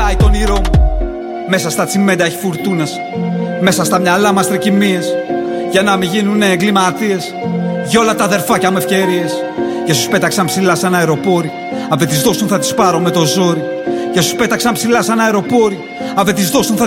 κυλάει το όνειρό μου. Μέσα στα τσιμέντα έχει φουρτούνας. Μέσα στα μυαλά μας τρικυμίες. Για να μην γίνουνε εγκληματίες. Για όλα τα αδερφάκια με ευκαιρίες. Για όσους πέταξαν ψηλά σαν αεροπόροι. Αν δεν τις δώσουν θα τις πάρω με το ζόρι. Για όσους πέταξαν ψηλά σαν αεροπόροι. Αν δεν τις δώσουν θα